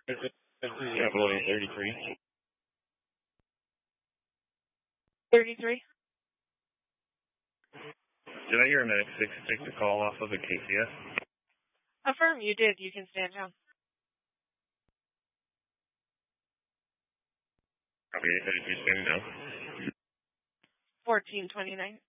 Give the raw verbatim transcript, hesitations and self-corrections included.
Capital A thirty-three. thirty-three. Did I hear a medic six take the call off of a K C S? Affirm, you did. You can stand down. Copy A thirty-three, standing down. fourteen twenty-nine.